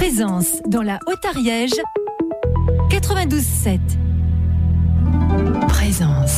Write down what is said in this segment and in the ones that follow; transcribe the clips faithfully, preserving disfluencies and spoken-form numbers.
Présence dans la Haute-Ariège, quatre-vingt-douze sept. Présence.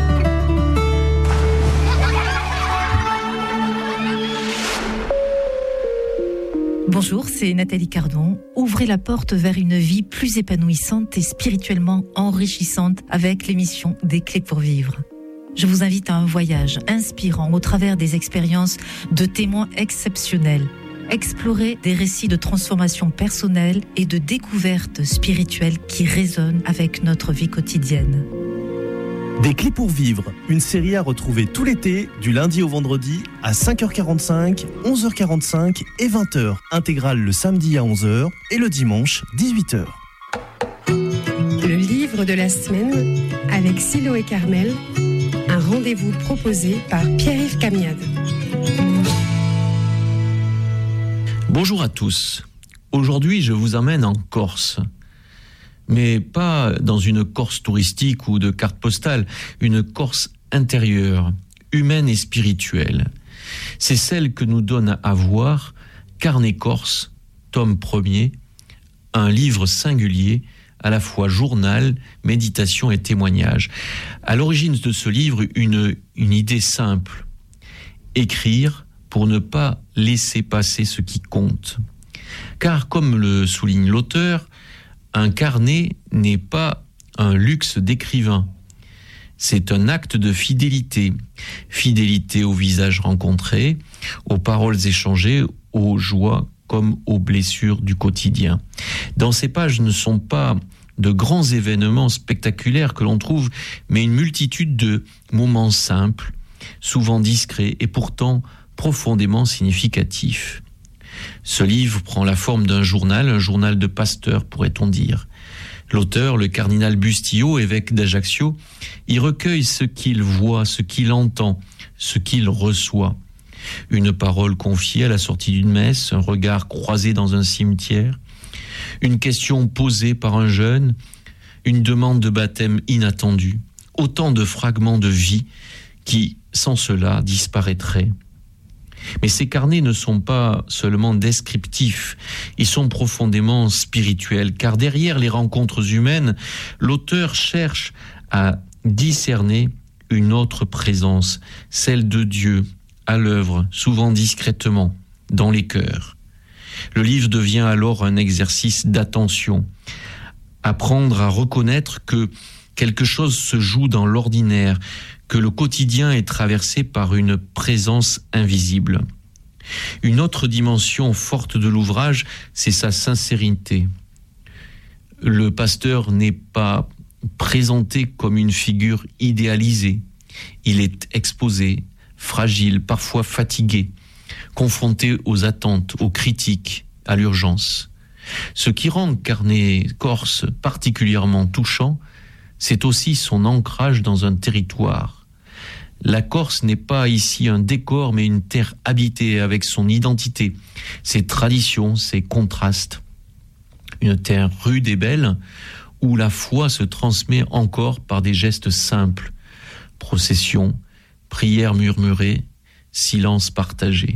Bonjour, c'est Nathalie Cardon. Ouvrez la porte vers une vie plus épanouissante et spirituellement enrichissante avec l'émission Des Clés pour Vivre. Je vous invite à un voyage inspirant au travers des expériences de témoins exceptionnels. Explorer des récits de transformation personnelle et de découverte spirituelle qui résonnent avec notre vie quotidienne. Des Clés pour Vivre, une série à retrouver tout l'été, du lundi au vendredi, à cinq heures quarante-cinq, onze heures quarante-cinq et vingt heures. Intégrale le samedi à onze heures et le dimanche dix-huit heures. Le livre de la semaine avec Silo et Carmel, un rendez-vous proposé par Pierre-Yves Camiade. Bonjour à tous. Aujourd'hui, je vous emmène en Corse. Mais pas dans une Corse touristique ou de carte postale, une Corse intérieure, humaine et spirituelle. C'est celle que nous donne à voir Carnet Corse, tome premier, un livre singulier, à la fois journal, méditation et témoignage. À l'origine de ce livre, une, une idée simple. Écrire pour ne pas laisser passer ce qui compte. Car, comme le souligne l'auteur, un carnet n'est pas un luxe d'écrivain. C'est un acte de fidélité. Fidélité aux visages rencontrés, aux paroles échangées, aux joies comme aux blessures du quotidien. Dans ces pages ne sont pas de grands événements spectaculaires que l'on trouve, mais une multitude de moments simples, souvent discrets et pourtant profondément significatifs. Ce livre prend la forme d'un journal, un journal de pasteur, pourrait-on dire. L'auteur, le cardinal Bustillo, évêque d'Ajaccio, y recueille ce qu'il voit, ce qu'il entend, ce qu'il reçoit. Une parole confiée à la sortie d'une messe, un regard croisé dans un cimetière, une question posée par un jeune, une demande de baptême inattendue. Autant de fragments de vie qui, sans cela, disparaîtraient. Mais ces carnets ne sont pas seulement descriptifs, ils sont profondément spirituels, car derrière les rencontres humaines, l'auteur cherche à discerner une autre présence, celle de Dieu, à l'œuvre, souvent discrètement, dans les cœurs. Le livre devient alors un exercice d'attention, apprendre à reconnaître que quelque chose se joue dans l'ordinaire, que le quotidien est traversé par une présence invisible. Une autre dimension forte de l'ouvrage, c'est sa sincérité. Le pasteur n'est pas présenté comme une figure idéalisée. Il est exposé, fragile, parfois fatigué, confronté aux attentes, aux critiques, à l'urgence. Ce qui rend Carnet Corse particulièrement touchant, c'est aussi son ancrage dans un territoire. La Corse n'est pas ici un décor, mais une terre habitée avec son identité, ses traditions, ses contrastes. Une terre rude et belle, où la foi se transmet encore par des gestes simples. Procession, prières murmurées, silence partagé.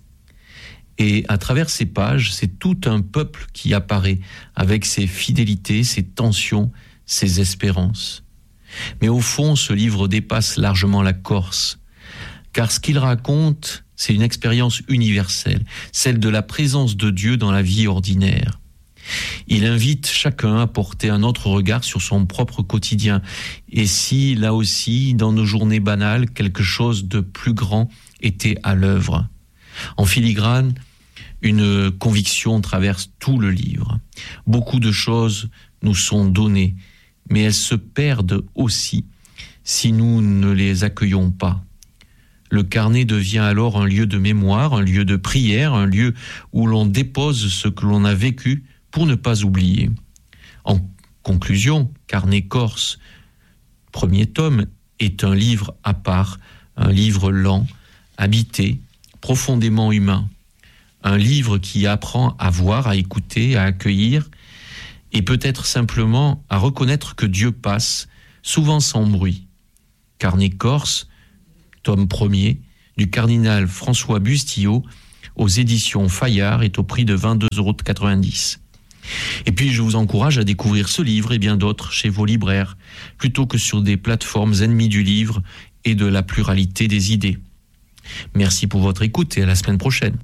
Et à travers ces pages, c'est tout un peuple qui apparaît, avec ses fidélités, ses tensions, ses espérances. Mais au fond, ce livre dépasse largement la Corse, car ce qu'il raconte, c'est une expérience universelle, celle de la présence de Dieu dans la vie ordinaire. Il invite chacun à porter un autre regard sur son propre quotidien, et si, là aussi, dans nos journées banales, quelque chose de plus grand était à l'œuvre. En filigrane, une conviction traverse tout le livre. Beaucoup de choses nous sont données, mais elles se perdent aussi si nous ne les accueillons pas. Le carnet devient alors un lieu de mémoire, un lieu de prière, un lieu où l'on dépose ce que l'on a vécu pour ne pas oublier. En conclusion, Carnet Corse, premier tome, est un livre à part, un livre lent, habité, profondément humain. Un livre qui apprend à voir, à écouter, à accueillir, et peut-être simplement à reconnaître que Dieu passe, souvent sans bruit. Carnet Corse, tome premier, du cardinal François Bustillo, aux éditions Fayard est au prix de vingt-deux euros quatre-vingt-dix. Et puis je vous encourage à découvrir ce livre et bien d'autres chez vos libraires, plutôt que sur des plateformes ennemies du livre et de la pluralité des idées. Merci pour votre écoute et à la semaine prochaine.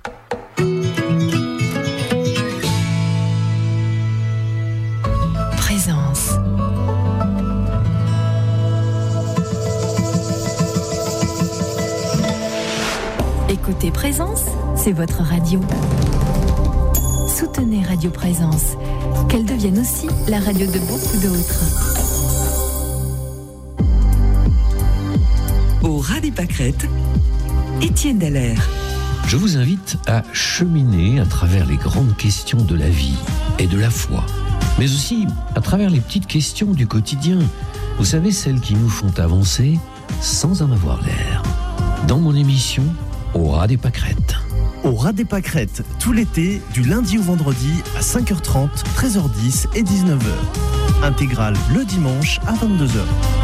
Présence. Écoutez Présence, c'est votre radio. Soutenez Radio Présence, qu'elle devienne aussi la radio de beaucoup d'autres. Au ras des pâquerettes, Étienne Dallaire. Je vous invite à cheminer à travers les grandes questions de la vie et de la foi, mais aussi à travers les petites questions du quotidien. Vous savez, celles qui nous font avancer sans en avoir l'air. Dans mon émission, Au ras des pâquerettes. Au ras des pâquerettes, tout l'été, du lundi au vendredi à cinq heures trente, treize heures dix et dix-neuf heures. Intégrale le dimanche à vingt-deux heures.